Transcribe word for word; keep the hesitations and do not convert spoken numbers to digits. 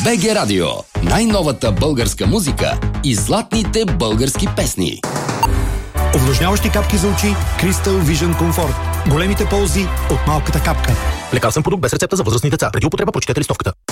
би джи Радио. Най-новата българска музика и златните български песни. Увлажняващи капки за очи Crystal Vision Comfort. Големите ползи от малката капка. Лекарствен продукт без рецепта за възрастни деца. Преди употреба прочетете листовката.